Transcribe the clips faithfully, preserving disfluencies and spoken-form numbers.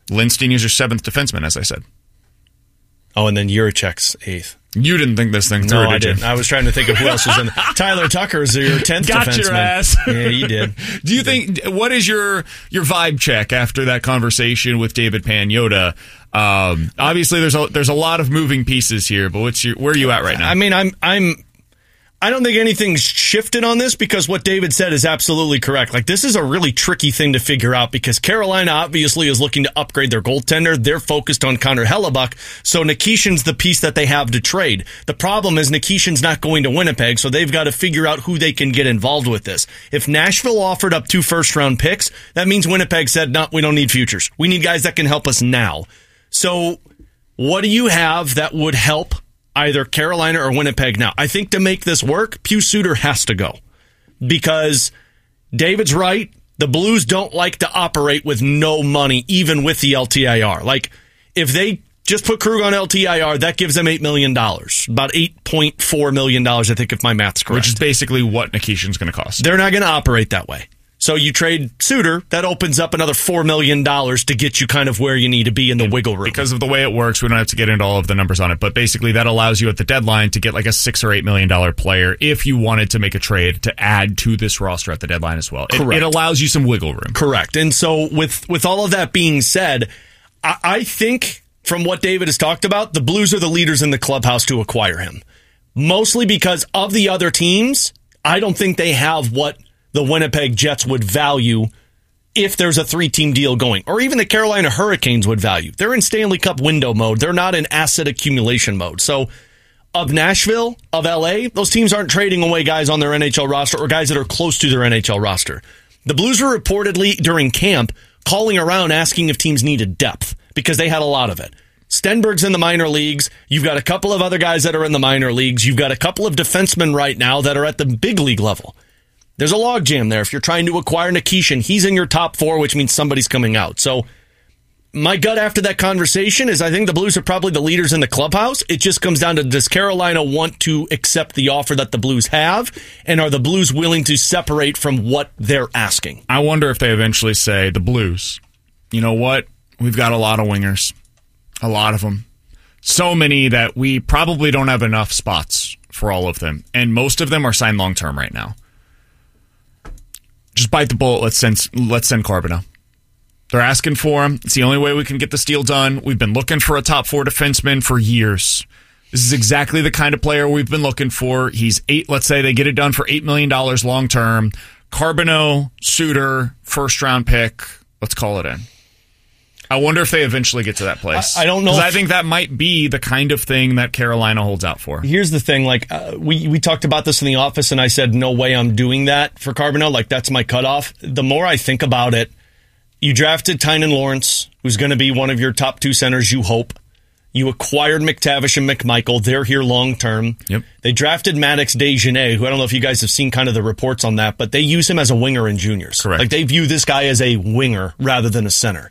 Lindstein is your seventh defenseman, as I said. Oh, and then Juracek's eighth. You didn't think this thing through, no, did I didn't. you? I was trying to think of who else was in there. Tyler Tucker's your tenth Got defenseman. your ass. Yeah, you did. Do you think, what is your your vibe check after that conversation with David Pagnotta? Um, obviously, there's a, there's a lot of moving pieces here, but what's your, where are you at right now? I mean, I'm I'm I don't think anything's shifted on this because what David said is absolutely correct. Like, this is a really tricky thing to figure out because Carolina obviously is looking to upgrade their goaltender. They're focused on Connor Hellebuck, so Nikishin's the piece that they have to trade. The problem is Nikishin's not going to Winnipeg, so they've got to figure out who they can get involved with this. If Nashville offered up two first-round picks, that means Winnipeg said, no, we don't need futures. We need guys that can help us now. So what do you have that would help either Carolina or Winnipeg now? I think to make this work, Pius Suter has to go. Because David's right, the Blues don't like to operate with no money, even with the L T I R. Like, if they just put Krug on L T I R, that gives them eight million dollars. About eight point four million dollars, I think, if my math's correct. Which is basically what Nikishin's going to cost. They're not going to operate that way. So you trade Suter, that opens up another four million dollars to get you kind of where you need to be in the wiggle room. Because of the way it works, we don't have to get into all of the numbers on it, but basically that allows you at the deadline to get like a six or eight million dollar player if you wanted to make a trade to add to this roster at the deadline as well. It, Correct. It allows you some wiggle room. Correct. And so with, with all of that being said, I, I think from what David has talked about, the Blues are the leaders in the clubhouse to acquire him. Mostly because of the other teams, I don't think they have what the Winnipeg Jets would value if there's a three-team deal going, or even the Carolina Hurricanes would value. They're in Stanley Cup window mode. They're not in asset accumulation mode. So of Nashville, of L A, those teams aren't trading away guys on their N H L roster or guys that are close to their N H L roster. The Blues were reportedly, during camp, calling around asking if teams needed depth because they had a lot of it. Stenberg's in the minor leagues. You've got a couple of other guys that are in the minor leagues. You've got a couple of defensemen right now that are at the big league level. There's a logjam there. If you're trying to acquire Nikishin, he's in your top four, which means somebody's coming out. So my gut after that conversation is I think the Blues are probably the leaders in the clubhouse. It just comes down to, does Carolina want to accept the offer that the Blues have? And are the Blues willing to separate from what they're asking? I wonder if they eventually say, the Blues, you know what? We've got a lot of wingers. A lot of them. So many that we probably don't have enough spots for all of them. And most of them are signed long-term right now. Just bite the bullet. Let's send let's send Carbonneau. They're asking for him. It's the only way we can get this deal done. We've been looking for a top four defenseman for years. This is exactly the kind of player we've been looking for. He's eight. Let's say they get it done for eight million dollars long term. Carbonneau, Suter, first round pick. Let's call it in. I wonder if they eventually get to that place. I, I don't know. Because I think that might be the kind of thing that Carolina holds out for. Here's the thing. Like uh, we, we talked about this in the office, and I said, no way I'm doing that for Carbonneau. Like, that's my cutoff. The more I think about it, you drafted Tynan Lawrence, who's going to be one of your top two centers, you hope. You acquired McTavish and McMichael. They're here long term. Yep. They drafted Maddox Dejanay, who I don't know if you guys have seen kind of the reports on that, but they use him as a winger in juniors. Correct. Like, they view this guy as a winger rather than a center.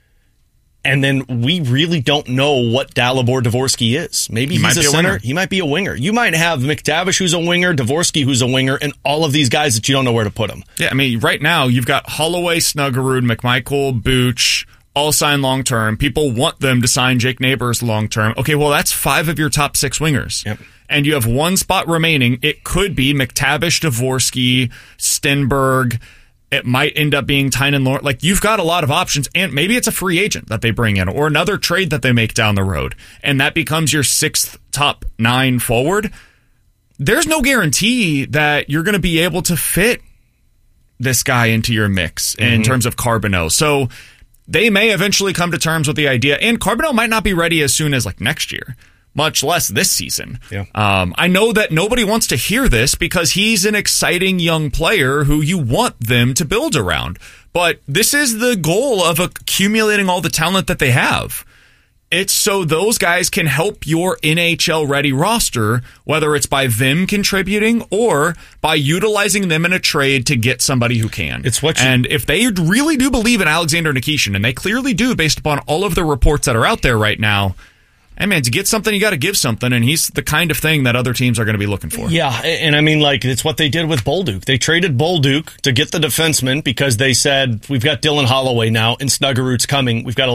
And then we really don't know what Dalibor Dvorsky is. Maybe he he's a, a center. Winger. He might be a winger. You might have McTavish, who's a winger, Dvorsky, who's a winger, and all of these guys that you don't know where to put them. Yeah, I mean, right now, you've got Holloway, Snuggerud, McMichael, Booch, all signed long-term. People want them to sign Jake Neighbors long-term. Okay, well, that's five of your top six wingers. Yep. And you have one spot remaining. It could be McTavish, Dvorsky, Stenberg. It might end up being Tynan Lawrence. Like, you've got a lot of options, and maybe it's a free agent that they bring in or another trade that they make down the road, and that becomes your sixth top nine forward. There's no guarantee that you're going to be able to fit this guy into your mix in mm-hmm. terms of Carbonneau. So they may eventually come to terms with the idea, and Carbonneau might not be ready as soon as like next year, much less this season. Yeah. Um, I know that nobody wants to hear this because he's an exciting young player who you want them to build around. But this is the goal of accumulating all the talent that they have. It's so those guys can help your N H L-ready roster, whether it's by them contributing or by utilizing them in a trade to get somebody who can. It's what you- and if they really do believe in Alexander Nikishin, and they clearly do based upon all of the reports that are out there right now, hey, man, to get something, you got to give something, and he's the kind of thing that other teams are going to be looking for. Yeah, and I mean, like, it's what they did with Bolduc. They traded Bolduc to get the defenseman because they said, we've got Dylan Holloway now, and Snuggerud's coming. We've got a